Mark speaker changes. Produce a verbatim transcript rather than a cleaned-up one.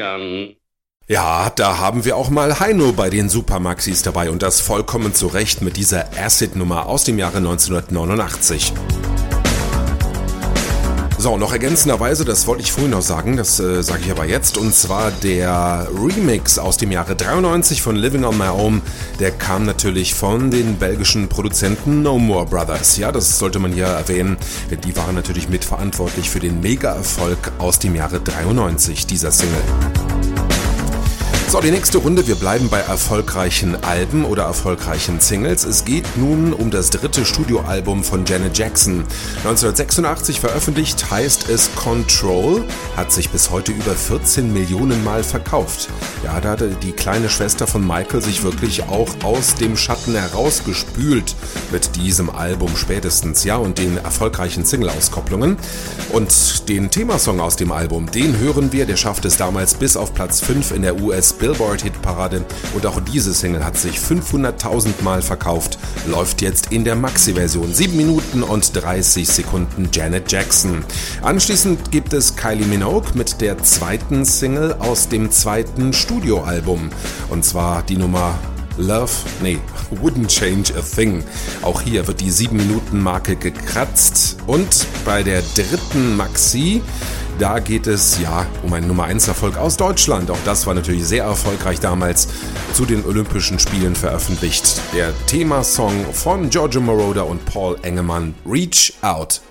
Speaker 1: Julian.
Speaker 2: Ja, da haben wir auch mal Heino bei den Supermaxis dabei und das vollkommen zu Recht mit dieser Acid-Nummer aus dem Jahre neunzehnhundertneunundachtzig. So, noch ergänzenderweise, das wollte ich vorhin noch sagen, das äh, sage ich aber jetzt, und zwar der Remix aus dem Jahre dreiundneunzig von Living on My Own, der kam natürlich von den belgischen Produzenten No More Brothers. Ja, das sollte man hier erwähnen, denn die waren natürlich mitverantwortlich für den Mega-Erfolg aus dem Jahre dreiundneunzig, dieser Single. So, die nächste Runde, wir bleiben bei erfolgreichen Alben oder erfolgreichen Singles. Es geht nun um das dritte Studioalbum von Janet Jackson. neunzehnhundertsechsundachtzig veröffentlicht, heißt es Control, hat sich bis heute über vierzehn Millionen Mal verkauft. Ja, da hatte die kleine Schwester von Michael sich wirklich auch aus dem Schatten herausgespült mit diesem Album spätestens, ja, und den erfolgreichen Single-Auskopplungen. Und den Themasong aus dem Album, den hören wir, der schafft es damals bis auf Platz fünf in der U S Billboard-Hitparade und auch diese Single hat sich fünfhunderttausend Mal verkauft, läuft jetzt in der Maxi-Version, sieben Minuten und dreißig Sekunden Janet Jackson. Anschließend gibt es Kylie Minogue mit der zweiten Single aus dem zweiten Studioalbum und zwar die Nummer Love, nee, Wouldn't Change a Thing. Auch hier wird die sieben Minuten Marke gekratzt und bei der dritten Maxi, da geht es ja um einen Nummer eins Erfolg aus Deutschland. Auch das war natürlich sehr erfolgreich damals, zu den Olympischen Spielen veröffentlicht. Der Themasong von Giorgio Moroder und Paul Engemann, Reach Out.